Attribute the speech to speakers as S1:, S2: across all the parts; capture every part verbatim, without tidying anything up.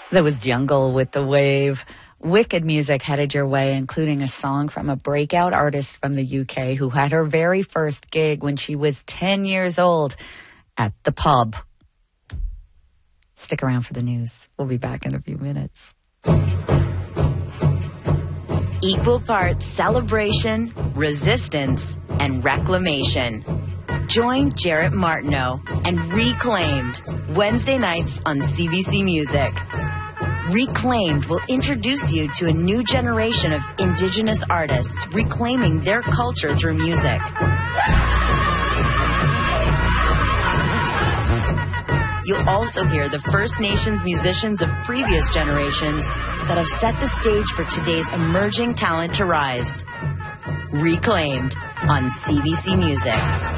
S1: That was Jungle with The Wave. Wicked music headed your way, including a song from a breakout artist from the U K who had her very first gig when she was ten years old at the pub. Stick around for the news. We'll be back in a few minutes.
S2: Equal parts celebration, resistance, and reclamation. Join Jarrett Martineau and Reclaimed Wednesday nights on C B C Music. Reclaimed will introduce you to a new generation of Indigenous artists reclaiming their culture through music. You'll also hear the First Nations musicians of previous generations that have set the stage for today's emerging talent to rise. Reclaimed on C B C Music.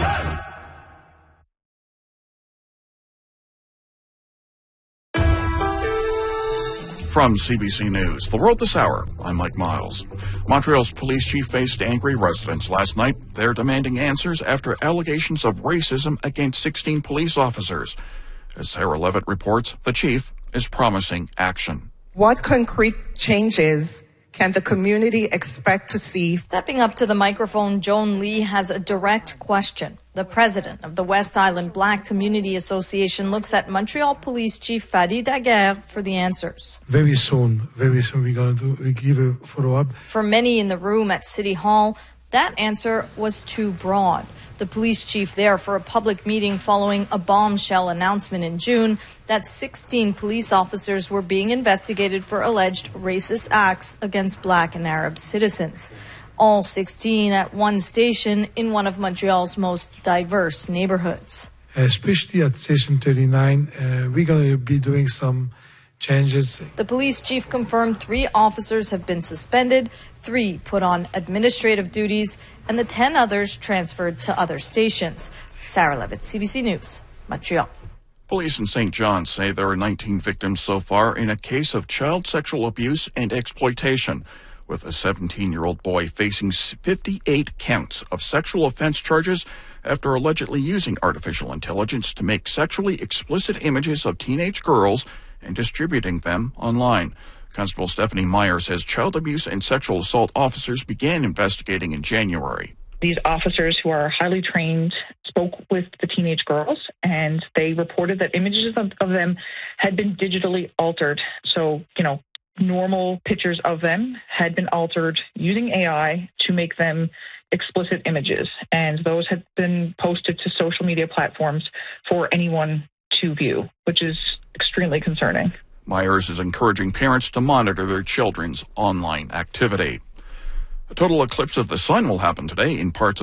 S3: From C B C News, The World This Hour, I'm Mike Miles. Montreal's police chief faced angry residents last night. They're demanding answers after allegations of racism against sixteen police officers. As Sarah Levitt reports, the chief is promising action.
S4: What concrete changes can the community expect to see?
S5: Stepping up to the microphone, Joan Lee has a direct question. The president of the West Island Black Community Association looks at Montreal Police Chief Fadi Daguerre for the answers.
S6: Very soon, very soon we're going to do, we give a follow-up.
S5: For many in the room at City Hall, that answer was too broad. The police chief there for a public meeting following a bombshell announcement in June that sixteen police officers were being investigated for alleged racist acts against Black and Arab citizens. All sixteen at one station in one of Montreal's most diverse neighborhoods.
S6: Especially at Station thirty-nine, uh, we're going to be doing some changes.
S5: The police chief confirmed three officers have been suspended, three put on administrative duties, and the ten others transferred to other stations. Sarah Levitt, C B C News, Montreal.
S3: Police in Saint John's say there are nineteen victims so far in a case of child sexual abuse and exploitation, with a seventeen-year-old boy facing fifty-eight counts of sexual offense charges after allegedly using artificial intelligence to make sexually explicit images of teenage girls and distributing them online. Constable Stephanie Meyer says child abuse and sexual assault officers began investigating in January.
S7: These officers, who are highly trained, spoke with the teenage girls, and they reported that images of, of them had been digitally altered. So, you know, normal pictures of them had been altered using A I to make them explicit images, and those had been posted to social media platforms for anyone to view, which is extremely concerning.
S3: Myers is encouraging parents to monitor their children's online activity. A total eclipse of the sun will happen today in parts of